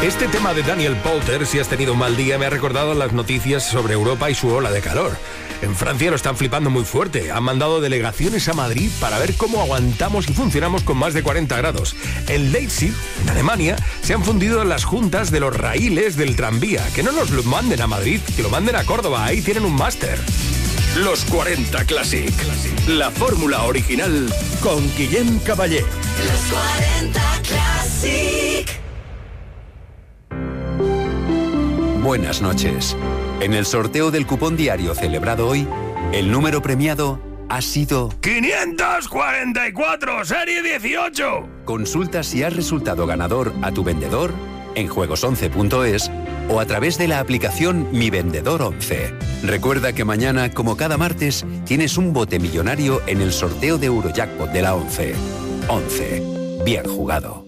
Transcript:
Este tema de Daniel Polter, si has tenido un mal día, me ha recordado las noticias sobre Europa y su ola de calor. En Francia lo están flipando muy fuerte. Han mandado delegaciones a Madrid para ver cómo aguantamos y funcionamos con más de 40 grados. En Leipzig, en Alemania, se han fundido las juntas de los raíles del tranvía. Que no nos lo manden a Madrid, que lo manden a Córdoba. Ahí tienen un máster. Los 40 Classic. La fórmula original con Guillem Caballé. Los 40 Classic. Buenas noches. En el sorteo del cupón diario celebrado hoy, el número premiado ha sido 544, serie 18. Consulta si has resultado ganador a tu vendedor en juegos11.es o a través de la aplicación Mi Vendedor 11. Recuerda que mañana, como cada martes, tienes un bote millonario en el sorteo de Eurojackpot de la 11. 11. Bien jugado.